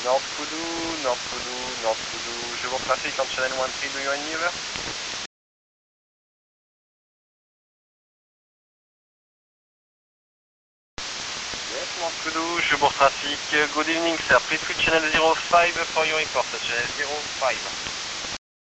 North Kudu, je vous traffic on channel 13, do you hear me over? Yes, North Kudu, je vous trafic, good evening sir, please switch channel 05 for your report, channel 05.